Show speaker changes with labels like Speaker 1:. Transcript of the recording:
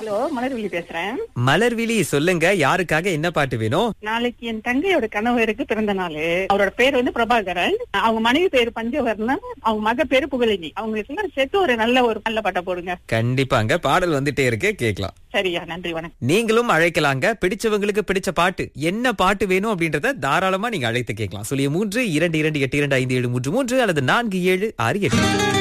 Speaker 1: Hello, Malarvizhi பேசுறேன்.
Speaker 2: மலர்விழி, சொல்லுங்க, யாருக்காக என்ன பாட்டு வேணும்?
Speaker 1: நாளைக்கு என் தங்கையோட கணவருக்கு பிறந்த நாள். அவரோட பேர் பிரபாகரன். அவங்க மனைவி பேரு பஞ்சவர்ணம். அவங்க மக பேரு புகழினி. அவங்க சேர்த்து ஒரு நல்ல பாட்டை போடுங்க.
Speaker 2: கண்டிப்பாங்க, பாடல் வந்துட்டே இருக்கு, கேக்கலாம்.
Speaker 1: சரியா, நன்றி, வணக்கம்.
Speaker 2: நீங்களும் அழைக்கலாங்க. பிடிச்சவங்களுக்கு பிடிச்ச பாட்டு, என்ன பாட்டு வேணும் அப்படின்றத தாராளமா நீங்க அழைத்து கேட்கலாம். 03 22 8 2 5 7 3 3 அல்லது 47 6 8.